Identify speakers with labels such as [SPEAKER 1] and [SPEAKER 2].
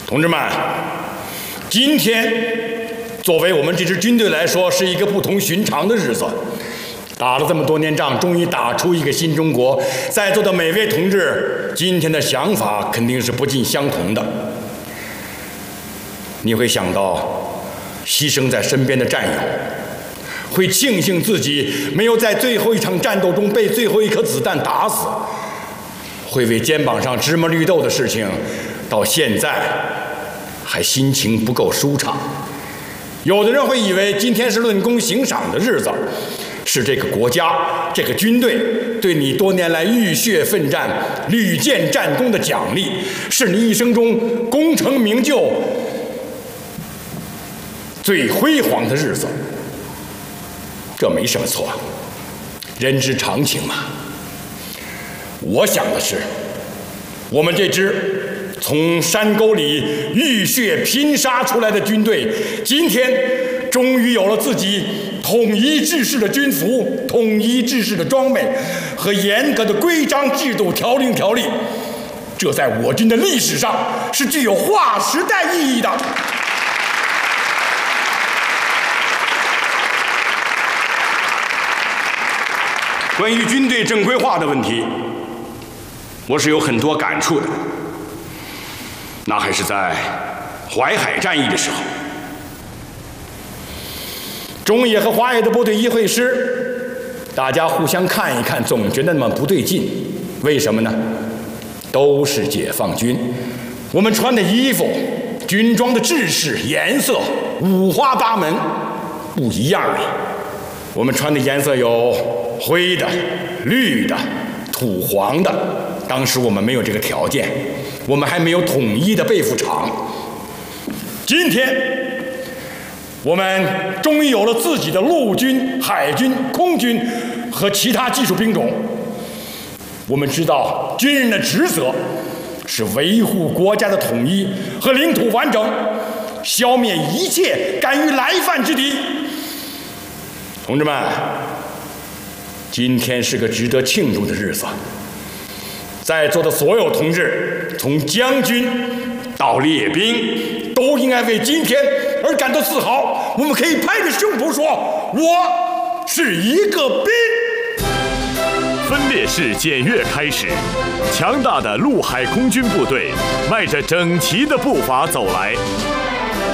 [SPEAKER 1] 同志们，今天作为我们这支军队来说，是一个不同寻常的日子。打了这么多年仗，终于打出一个新中国。在座的每位同志，今天的想法肯定是不尽相同的。你会想到牺牲在身边的战友，会庆幸自己没有在最后一场战斗中被最后一颗子弹打死，会为肩膀上芝麻绿豆的事情到现在还心情不够舒畅。有的人会以为今天是论功行赏的日子，是这个国家、这个军队对你多年来浴血奋战、屡建战功的奖励，是你一生中功成名就最辉煌的日子。这没什么错，人之常情嘛。我想的是，我们这支从山沟里浴血拼杀出来的军队，今天终于有了自己统一制式的军服、统一制式的装备和严格的规章制度、条令条例。这在我军的历史上是具有划时代意义的。关于军队正规化的问题，我是有很多感触的。那还是在淮海战役的时候，中野和华野的部队一会师，大家互相看一看，总觉得那么不对劲。为什么呢？都是解放军，我们穿的衣服、军装的制式、颜色五花八门，不一样啊。我们穿的颜色有灰的、绿的、土黄的。当时我们没有这个条件，我们还没有统一的被服厂。今天我们终于有了自己的陆军、海军、空军和其他技术兵种。我们知道军人的职责是维护国家的统一和领土完整，消灭一切敢于来犯之敌。同志们，今天是个值得庆祝的日子。在座的所有同志，从将军到列兵，都应该为今天而感到自豪。我们可以拍着胸脯说，我是一个兵。
[SPEAKER 2] 分列式检阅开始，强大的陆海空军部队迈着整齐的步伐走来。